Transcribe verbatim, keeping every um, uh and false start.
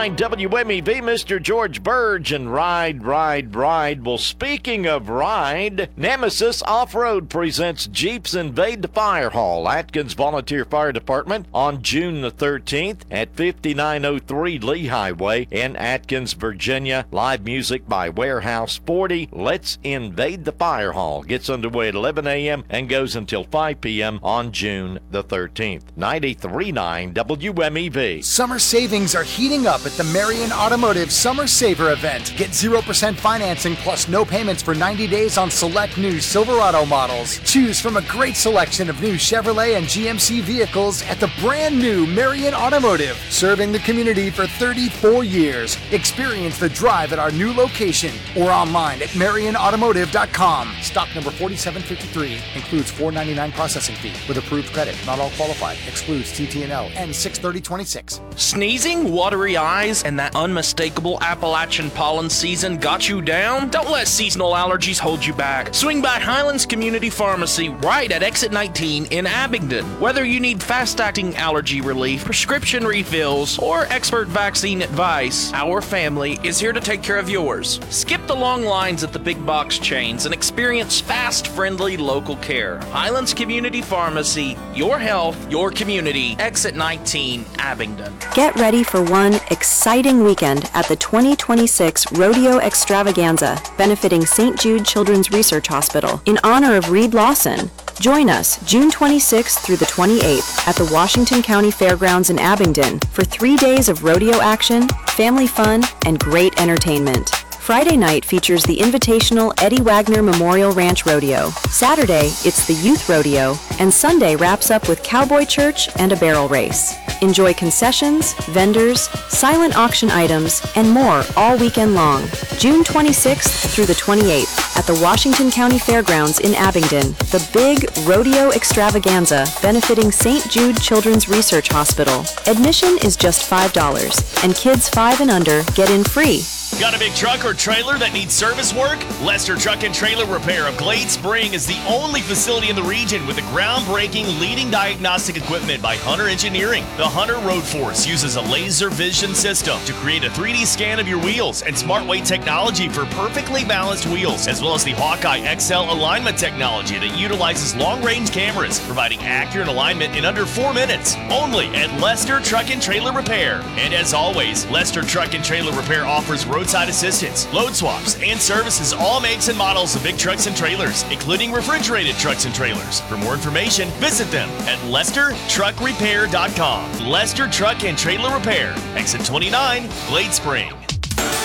nine W M E V, Mister George Burge, and Ride, Ride, Ride. Well, speaking of ride, Nemesis Off-Road presents Jeeps Invade the Fire Hall, Atkins Volunteer Fire Department, on June the thirteenth at fifty-nine oh three Lee Highway in Atkins, Virginia. Live music by Warehouse forty. Let's Invade the Fire Hall gets underway at eleven a.m. and goes until five p.m. on June the thirteenth. ninety-three point nine W M E V. Summer savings are heating up at the Marion Automotive Summer Saver event. Get zero percent financing plus no payments for ninety days on select new Silverado models. Choose from a great selection of new Chevrolet and G M C vehicles at the brand new Marion Automotive, serving the community for thirty-four years. Experience the drive at our new location or online at marion automotive dot com. Stock number forty-seven fifty-three includes four ninety-nine processing fee with approved credit. Not all qualified. Excludes T T N L and six thirty twenty-six. Sneezing, watery eyes, and that unmistakable Appalachian pollen season got you down? Don't let seasonal allergies hold you back. Swing by Highlands Community Pharmacy right at exit nineteen in Abingdon. Whether you need fast-acting allergy relief, prescription refills, or expert vaccine advice, our family is here to take care of yours. Skip the long lines at the big box chains and experience fast, friendly local care. Highlands Community Pharmacy, your health, your community, exit nineteen, Abingdon. Get ready for one exciting weekend at the twenty twenty-six Rodeo Extravaganza, benefiting Saint Jude Children's Research Hospital in honor of Reed Lawson. Join us June twenty-sixth through the twenty-eighth at the Washington County Fairgrounds in Abingdon for three days of rodeo action, family fun, and great entertainment. Friday night features the invitational Eddie Wagner Memorial Ranch Rodeo. Saturday, it's the Youth Rodeo, and Sunday wraps up with Cowboy Church and a barrel race. Enjoy concessions, vendors, silent auction items, and more all weekend long. June twenty-sixth through the twenty-eighth at the Washington County Fairgrounds in Abingdon, the big Rodeo Extravaganza benefiting Saint Jude Children's Research Hospital. Admission is just five dollars, and kids five and under get in free. Got a big truck or trailer that needs service work? Lester Truck and Trailer Repair of Glade Spring is the only facility in the region with a groundbreaking leading diagnostic equipment by Hunter Engineering. The Hunter Road Force uses a laser vision system to create a three D scan of your wheels and SmartWeight technology for perfectly balanced wheels, as well as the Hawkeye X L alignment technology that utilizes long-range cameras, providing accurate alignment in under four minutes. Only at Lester Truck and Trailer Repair. And as always, Lester Truck and Trailer Repair offers road roadside assistance, load swaps, and services all makes and models of big trucks and trailers, including refrigerated trucks and trailers. For more information, visit them at lester truck repair dot com. Lester Truck and Trailer Repair, exit twenty-nine, Glade Spring.